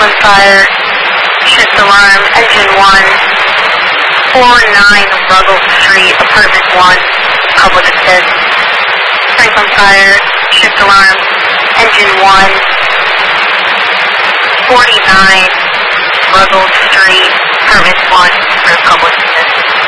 Franklin Fire, shift alarm, engine 1, 49 Ruggles Street, apartment 1, public assist. Franklin Fire, shift alarm, engine 1, 49 Ruggles Street, apartment 1, for public assist.